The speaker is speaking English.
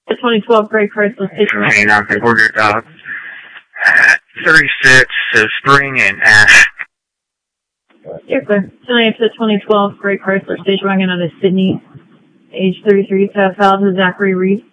The 2012 Gray Chrysler Station Wagon. Hey, now I ordered 36 Spring and Ash. You're clear. Tonight for the 2012 Gray Chrysler Station Wagon out of Sydney, age 33, South Zachary Reed.